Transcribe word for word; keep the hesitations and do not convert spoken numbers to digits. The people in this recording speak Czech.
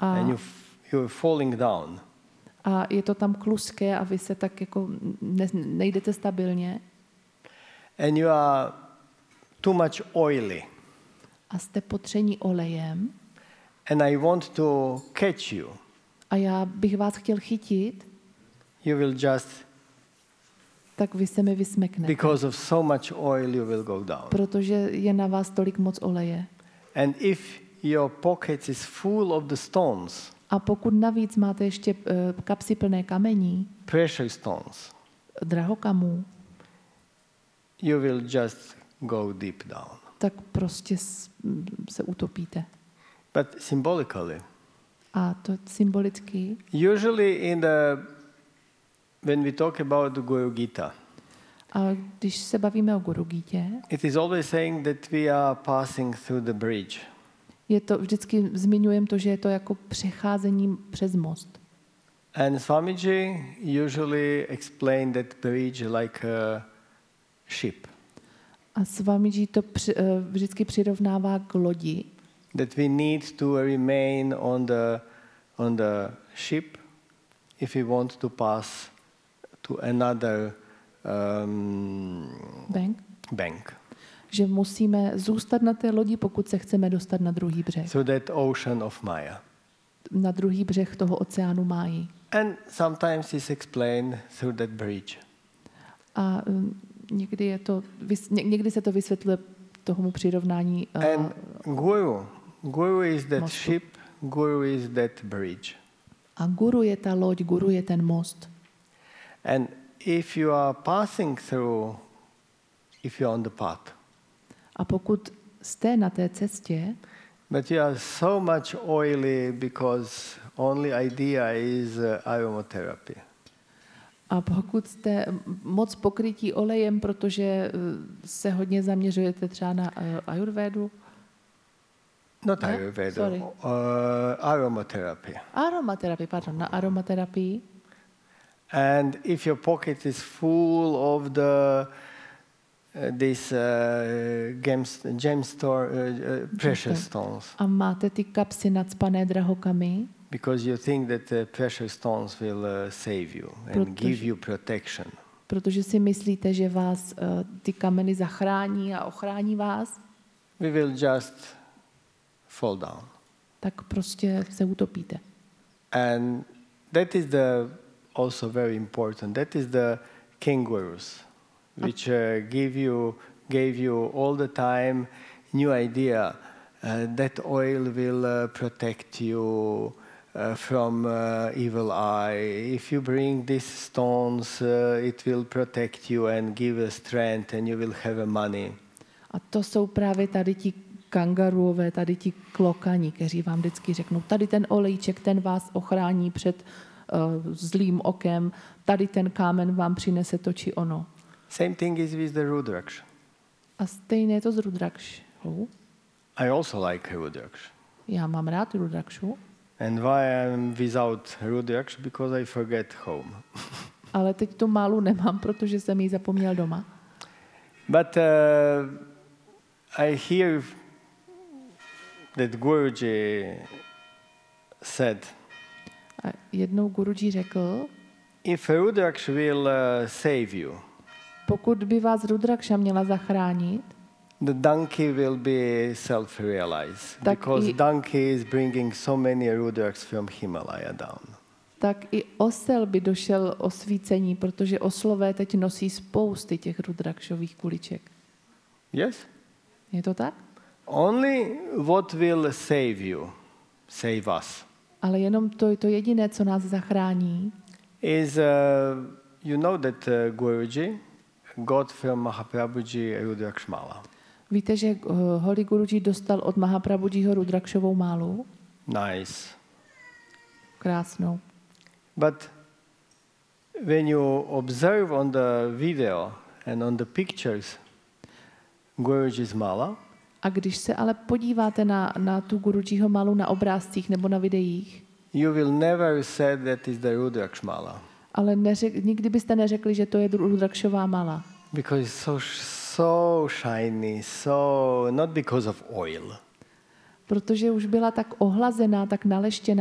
A, and you f- you're falling down. a je to tam kluské a vy se tak jako ne, nejdete stabilně. And you are too much oily. A jste potření olejem. And I want to catch you. A já bych vás chtěl chytit, You will just, tak vy se mi vysmeknete. because of so much oil, you will go down. Protože je na vás tolik moc oleje. And if your pocket is full of the stones, A pokud navíc máte ještě uh, kapsy plné kamení, precious stones, drahokamů, you will just go deep down. tak prostě s- m, se utopíte. But symbolically, A to symbolicky, usually in the when we talk about the Guru Gita, a když se bavíme o Guru Gítě, it is always saying that we are passing through the bridge. je to vždycky zmiňujeme to, že je to jako přecházení přes most. And Swamiji usually explained that bridge like a ship. A Swamiji to při, eh, vždycky přirovnává k lodi, That we need to remain on the on the ship if we want to pass to another um, bank, bank. že musíme zůstat na té lodi, pokud se chceme dostat na druhý břeh. So that ocean of Maya. Na druhý břeh toho oceánu Máji. And sometimes it's explained through that bridge. A um, někdy, je to, vys- ně- někdy se to vysvětluje tomu přirovnání uh, And Guru, Guru is that mostu. ship, Guru is that bridge. A guru je ta loď, guru je ten most. And if you are passing through, if you are on the path, A pokud jste na té cestě, but you are so much oily because only idea is uh, aromatherapy. a pokud jste moc pokrytí olejem, protože uh, se hodně zaměřujete třeba na uh, ayurvédu, Not No, Ayurveda, sorry. uh, aromatherapy. aromaterapii, pardon, na aromaterapii, And if your pocket is full of the uh, these uh, gems, gemstone, uh, uh, precious stones, a máte ty kapsy nacpané drahokamy, because you think that the precious stones will uh, save you and Protože- give you protection. protože si myslíte, že vás uh, ty kameny zachrání a ochrání vás, We will just fall down. tak prostě se utopíte. And that is the also very important. That is the king gurus, which uh, give you gave you all the time new idea. Uh, that oil will uh, protect you uh, from uh, evil eye. If you bring these stones, uh, it will protect you and give a strength, and you will have a money. A to jsou právě tady ti kangaruové, tady ti klokani, kteří vám vždycky řeknou, tady ten olejček, ten vás ochrání před uh, zlým okem, tady ten kámen vám přinese to či ono. Same thing is with the Rudraksh. A stejně je to s Rudrakšou. I also like Rudraksh. Já mám rád Rudrakšu, And why I'm without Rudraksh? Because I forget home. ale teď tu málu nemám, protože jsem ji zapomněl doma. But uh, I hear that Guruji said, A jednou Guruji řekl, if Rudraksh will uh, save you, pokud by vás Rudrakša měla zachránit, the donkey will be self-realized. Tak Because i- donkey is bringing so many Rudraks from Himalaya down. tak i osel by došel osvícení, protože oslové teď nosí spousty těch Rudrakšových kuliček. Yes? Je to tak? Only what will save you, save us, Ale jenom to, to jediné, co nás zachrání, is, uh, you know that uh, Guruji got from Mahaprabhuji Rudrakshmala. víte, že uh, Holy Guruji dostal od Mahaprabhujiho Rudrakšovou málu, Nice. krásnou. But when you observe on the video and on the pictures Guruji's mala, A když se ale podíváte na, na tu Gurujiho málu na obrázcích nebo na videích, you will never say that is the Rudraksh mala. ale neřek, nikdy byste neřekli, že to je Rudrakšová mala. Because it's so, so shiny, so, not because of oil. Protože už byla tak ohlazená, tak naleštěná,